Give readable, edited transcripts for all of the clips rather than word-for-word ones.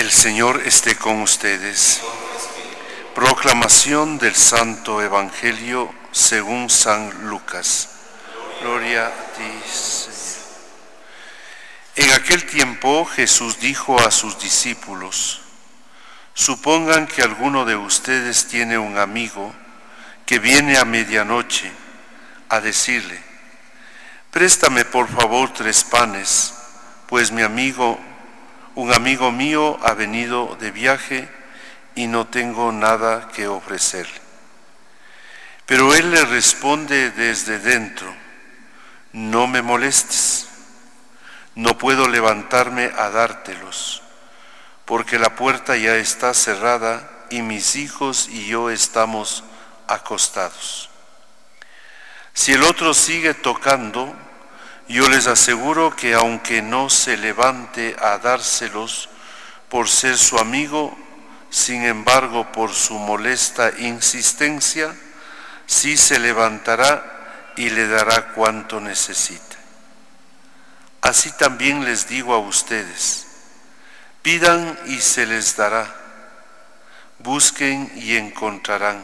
El Señor esté con ustedes. Proclamación del Santo Evangelio según San Lucas. Gloria a ti, Señor. En aquel tiempo Jesús dijo a sus discípulos: supongan que alguno de ustedes tiene un amigo que viene a medianoche a decirle: préstame por favor 3 panes, pues un amigo mío ha venido de viaje y no tengo nada que ofrecerle. Pero él le responde desde dentro: no me molestes, no puedo levantarme a dártelos, porque la puerta ya está cerrada y mis hijos y yo estamos acostados. Si el otro sigue tocando, yo les aseguro que aunque no se levante a dárselos por ser su amigo, sin embargo por su molesta insistencia, sí se levantará y le dará cuanto necesita. Así también les digo a ustedes: pidan y se les dará, busquen y encontrarán,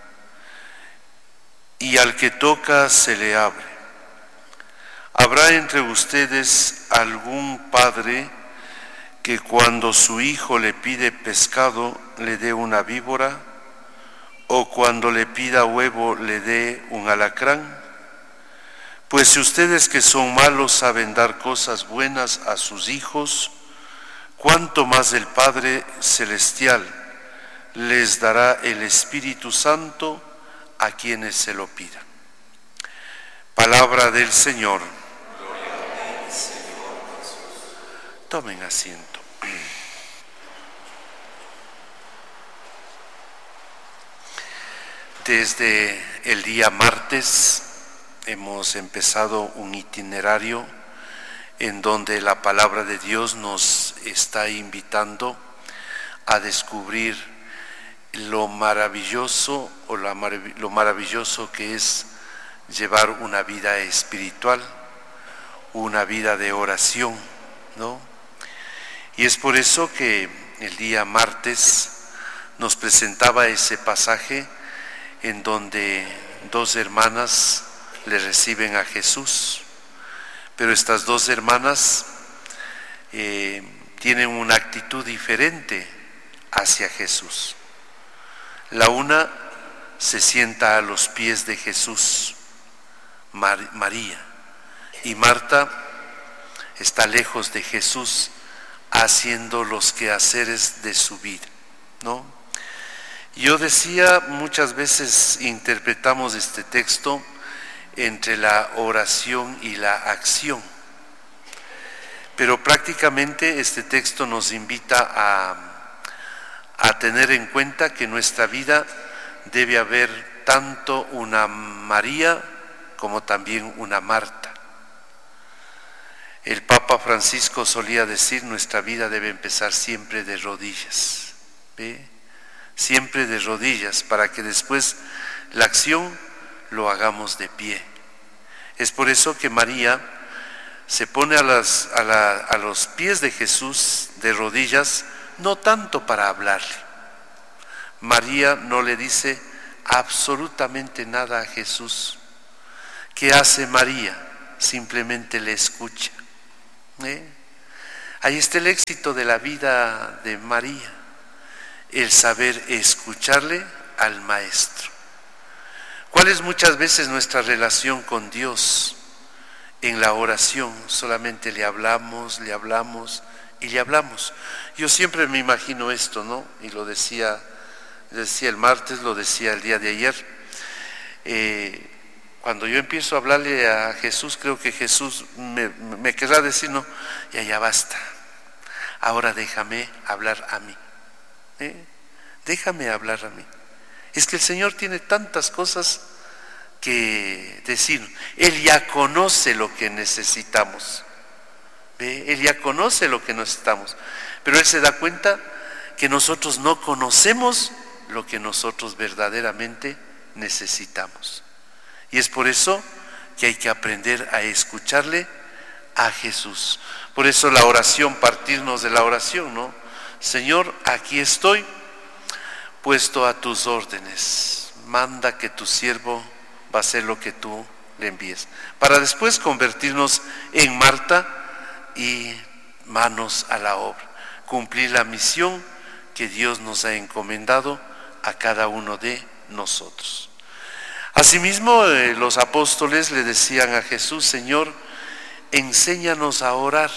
y al que toca se le abre. ¿Habrá entre ustedes algún padre que cuando su hijo le pide pescado le dé una víbora, o cuando le pida huevo le dé un alacrán? Pues si ustedes que son malos saben dar cosas buenas a sus hijos, ¿cuánto más el Padre Celestial les dará el Espíritu Santo a quienes se lo pidan? Palabra del Señor. Gloria a ti, Señor Jesús. Tomen asiento. Desde el día martes hemos empezado un itinerario en donde la palabra de Dios nos está invitando a descubrir lo maravilloso que es llevar una vida espiritual, una vida de oración, ¿no? Y es por eso que el día martes nos presentaba ese pasaje en donde 2 hermanas le reciben a Jesús, pero estas 2 hermanas tienen una actitud diferente hacia Jesús. La una se sienta a los pies de Jesús, María, y Marta está lejos de Jesús haciendo los quehaceres de su vida, ¿no? Yo decía, muchas veces interpretamos este texto entre la oración y la acción, pero prácticamente este texto nos invita a tener en cuenta que en nuestra vida debe haber tanto una María como también una Marta. El Papa Francisco solía decir: nuestra vida debe empezar siempre de rodillas, ¿ve? Siempre de rodillas, para que después la acción lo hagamos de pie. Es por eso que María se pone a los pies de Jesús de rodillas, no tanto para hablarle. María no le dice absolutamente nada a Jesús. ¿Qué hace María? Simplemente le escucha. Ahí está el éxito de la vida de María, el saber escucharle al Maestro. ¿Cuál es muchas veces nuestra relación con Dios? En la oración solamente le hablamos y le hablamos. Yo siempre me imagino esto, ¿no? Y lo decía el martes, lo decía el día de ayer. Cuando yo empiezo a hablarle a Jesús, creo que Jesús me querrá decir: no, ya basta, ahora déjame hablar a mí. Déjame hablar a mí. Es que el Señor tiene tantas cosas que decir. Él ya conoce lo que necesitamos. Él ya conoce lo que necesitamos. Pero Él se da cuenta que nosotros no conocemos lo que nosotros verdaderamente necesitamos. Y es por eso que hay que aprender a escucharle a Jesús. Por eso la oración, partirnos de la oración, ¿no? Señor, aquí estoy, puesto a tus órdenes. Manda que tu siervo va a hacer lo que tú le envíes. Para después convertirnos en Marta y manos a la obra. Cumplir la misión que Dios nos ha encomendado a cada uno de nosotros. Asimismo, los apóstoles le decían a Jesús: Señor, enséñanos a orar.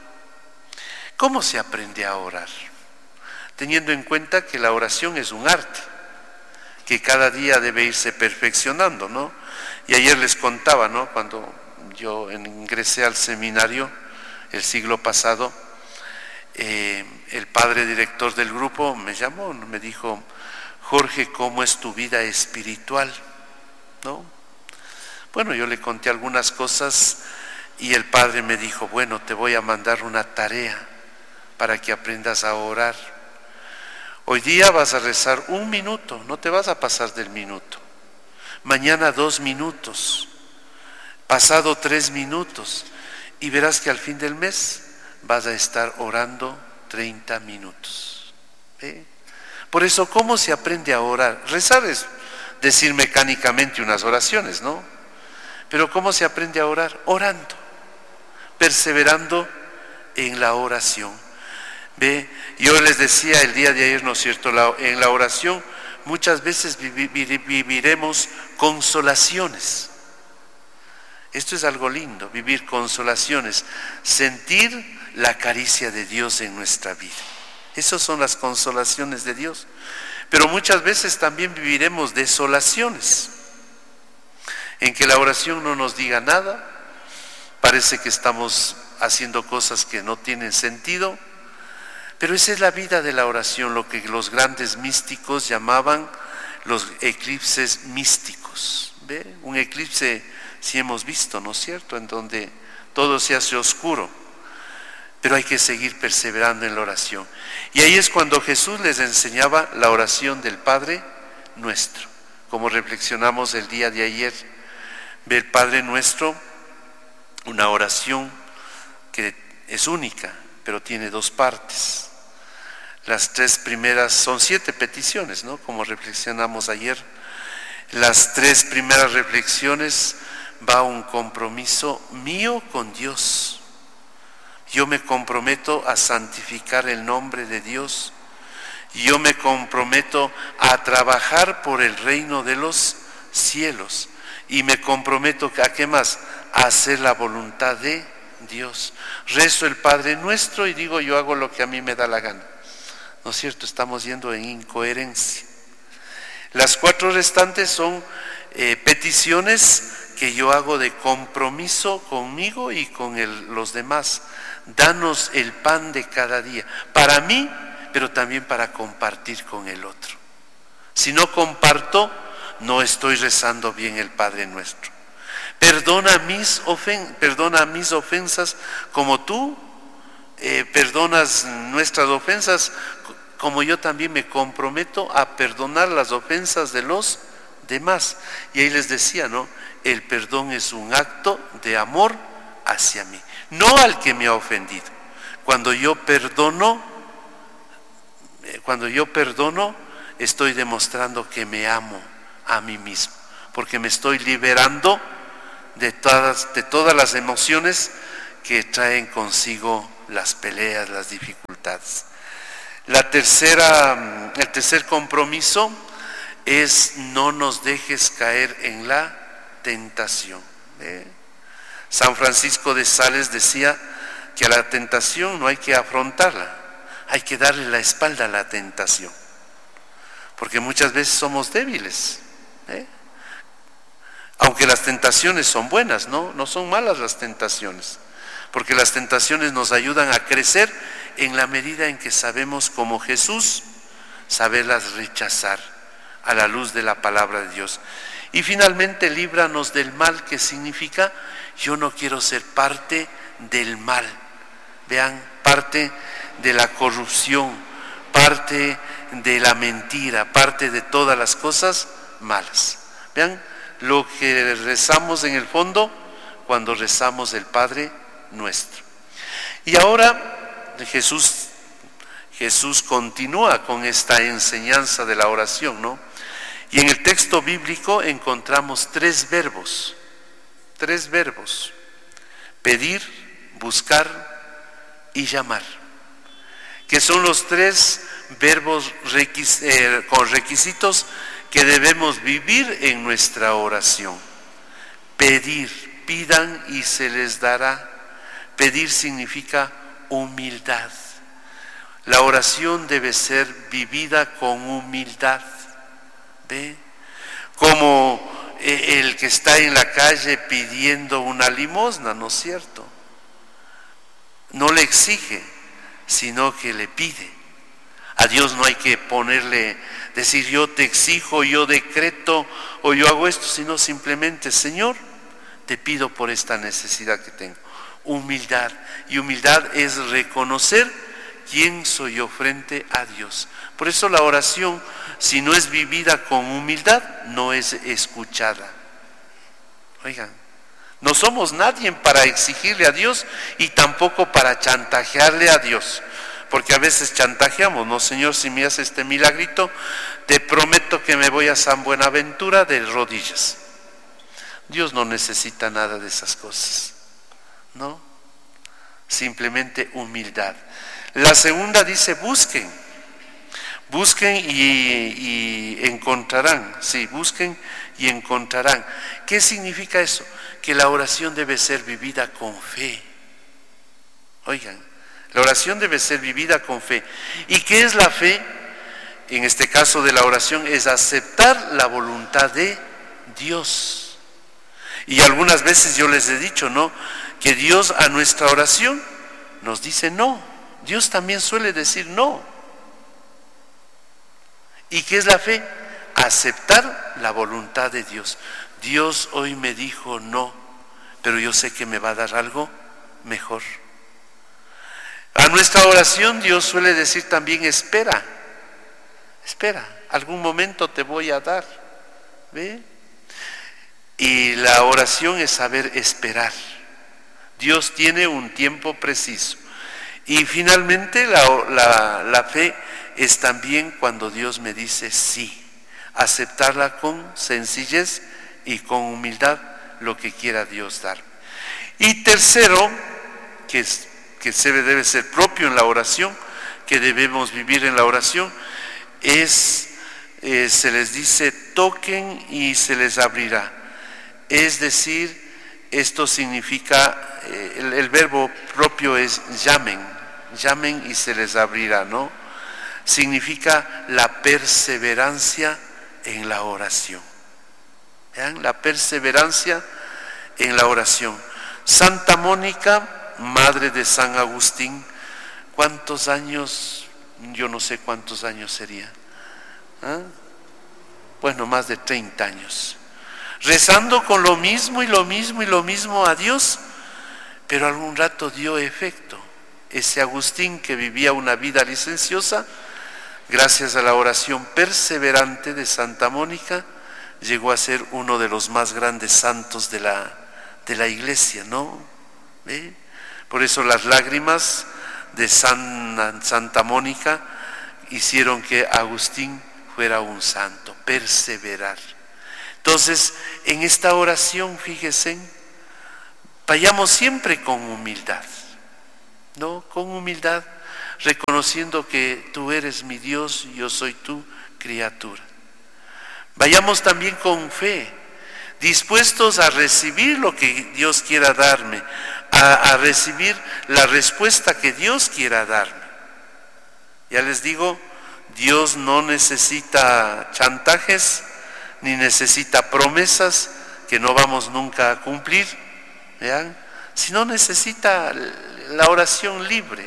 ¿Cómo se aprende a orar? Teniendo en cuenta que la oración es un arte, que cada día debe irse perfeccionando, ¿no? Y ayer les contaba, ¿no? Cuando yo ingresé al seminario el siglo pasado, el padre director del grupo me llamó, me dijo: Jorge, ¿cómo es tu vida espiritual? ¿No? Bueno, yo le conté algunas cosas y el padre me dijo: bueno, te voy a mandar una tarea para que aprendas a orar. Hoy día vas a rezar 1 minuto, no te vas a pasar del minuto. Mañana 2 minutos, pasado 3 minutos, y verás que al fin del mes vas a estar orando 30 minutos. Por eso, ¿cómo se aprende a orar? Rezar es decir mecánicamente unas oraciones, ¿no? Pero ¿cómo se aprende a orar? Orando, perseverando en la oración. Yo les decía el día de ayer, ¿no es cierto? En la oración muchas veces viviremos consolaciones. Esto es algo lindo, vivir consolaciones, sentir la caricia de Dios en nuestra vida. Esas son las consolaciones de Dios. Pero muchas veces también viviremos desolaciones, en que la oración no nos diga nada, parece que estamos haciendo cosas que no tienen sentido, pero esa es la vida de la oración, lo que los grandes místicos llamaban los eclipses místicos. ¿Ve? Un eclipse, sí hemos visto, ¿no es cierto?, en donde todo se hace oscuro, pero hay que seguir perseverando en la oración. Y ahí es cuando Jesús les enseñaba la oración del Padre Nuestro, como reflexionamos el día de ayer. Ve, el Padre Nuestro, una oración que es única, pero tiene 2 partes. Las 3 primeras son 7 peticiones, ¿no? Como reflexionamos ayer. Las 3 primeras reflexiones va un compromiso mío con Dios. Yo me comprometo a santificar el nombre de Dios. Yo me comprometo a trabajar por el reino de los cielos. Y me comprometo a ¿qué más? A hacer la voluntad de Dios. Rezo el Padre Nuestro y digo: yo hago lo que a mí me da la gana. ¿No es cierto? Estamos yendo en incoherencia. Las 4 restantes son peticiones que yo hago de compromiso conmigo y con los demás. Danos el pan de cada día, para mí, pero también para compartir con el otro. Si no comparto, no estoy rezando bien el Padre Nuestro. Perdona mis ofensas como tú perdonas nuestras ofensas, como yo también me comprometo a perdonar las ofensas de los demás. Y ahí les decía, ¿no? El perdón es un acto de amor hacia mí, no al que me ha ofendido. Cuando yo perdono, estoy demostrando que me amo a mí mismo, porque me estoy liberando de todas las emociones que traen consigo las peleas, las dificultades. El tercer compromiso es: no nos dejes caer en la tentación. San Francisco de Sales decía que a la tentación no hay que afrontarla, hay que darle la espalda a la tentación, porque muchas veces somos débiles. Aunque las tentaciones son buenas, no son malas las tentaciones, porque las tentaciones nos ayudan a crecer en la medida en que sabemos, como Jesús, saberlas rechazar a la luz de la palabra de Dios. Y finalmente, líbranos del mal, que significa: yo no quiero ser parte del mal. Vean, parte de la corrupción, parte de la mentira, parte de todas las cosas malas. Vean lo que rezamos en el fondo cuando rezamos el Padre Nuestro. Y ahora Jesús Jesús continúa con esta enseñanza de la oración, ¿no? Y en el texto bíblico encontramos tres verbos, pedir, buscar y llamar, que son los tres verbos con requisitos que debemos vivir en nuestra oración. Pedir, pidan y se les dará. Pedir significa humildad. La oración debe ser vivida con humildad. ¿Ve? Como el que está en la calle pidiendo una limosna, ¿no es cierto? No le exige, sino que le pide. A Dios no hay que decir yo te exijo, yo decreto o yo hago esto, sino simplemente, Señor, te pido por esta necesidad que tengo. Humildad. Y humildad es reconocer quién soy yo frente a Dios. Por eso la oración, si no es vivida con humildad, no es escuchada. Oigan, no somos nadie para exigirle a Dios y tampoco para chantajearle a Dios. Porque a veces chantajeamos, no, Señor, si me haces este milagrito, te prometo que me voy a San Buenaventura de rodillas. Dios no necesita nada de esas cosas, ¿no? Simplemente humildad. La segunda dice busquen y encontrarán, sí, busquen y encontrarán. ¿Qué significa eso? Que la oración debe ser vivida con fe. Oigan, la oración debe ser vivida con fe. ¿Y qué es la fe? En este caso de la oración es aceptar la voluntad de Dios. Y algunas veces yo les he dicho, ¿no?, que Dios a nuestra oración nos dice no. Dios también suele decir no. ¿Y qué es la fe? Aceptar la voluntad de Dios. Dios hoy me dijo no, pero yo sé que me va a dar algo mejor. A nuestra oración Dios suele decir también espera, algún momento te voy a dar. ¿Ve? Y la oración es saber esperar. Dios tiene un tiempo preciso. Y finalmente la fe es también cuando Dios me dice sí, aceptarla con sencillez y con humildad lo que quiera Dios dar. Y tercero, que debe ser propio en la oración, que debemos vivir en la oración, se les dice toquen y se les abrirá. Es decir, esto significa, el verbo propio es llamen y se les abrirá, ¿no? Significa la perseverancia en la oración. ¿Vean? La perseverancia en la oración. Santa Mónica, madre de San Agustín, ¿cuántos años? Yo no sé cuántos años sería. Bueno, más de 30 años. Rezando con lo mismo a Dios, pero algún rato dio efecto. Ese Agustín que vivía una vida licenciosa, gracias a la oración perseverante de Santa Mónica, llegó a ser uno de los más grandes santos de la iglesia, ¿no? ¿Ve? Por eso las lágrimas de Santa Mónica hicieron que Agustín fuera un santo, perseverar. Entonces, en esta oración, fíjense, vayamos siempre con humildad, ¿no? Con humildad, reconociendo que tú eres mi Dios y yo soy tu criatura. Vayamos también con fe, dispuestos a recibir lo que Dios quiera darme, a recibir la respuesta que Dios quiera darme. Ya les digo, Dios no necesita chantajes, ni necesita promesas que no vamos nunca a cumplir, ¿vean? Sino necesita la oración libre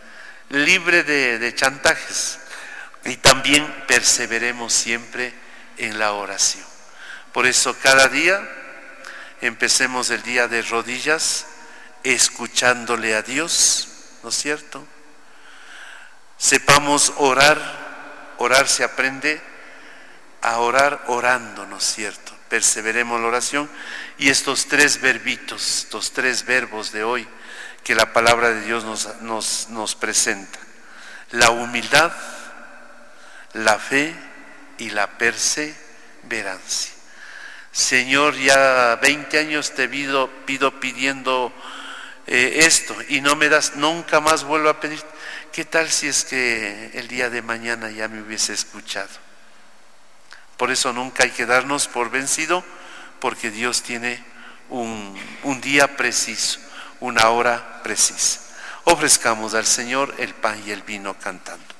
de chantajes. Y también perseveremos siempre en la oración. Por eso cada día empecemos el día de rodillas, escuchándole a Dios, ¿no es cierto? Sepamos orar se aprende a orar orando, ¿no es cierto? Perseveremos en la oración y estos tres verbitos, estos tres verbos de hoy que la palabra de Dios nos presenta. la humildad, la fe y la perseverancia. Señor, ya 20 años te pido pidiendo esto y no me das, nunca más vuelvo a pedir. ¿Qué tal si es que el día de mañana ya me hubiese escuchado? Por eso nunca hay que darnos por vencido, porque Dios tiene un día preciso, una hora precisa. Ofrezcamos al Señor el pan y el vino cantando.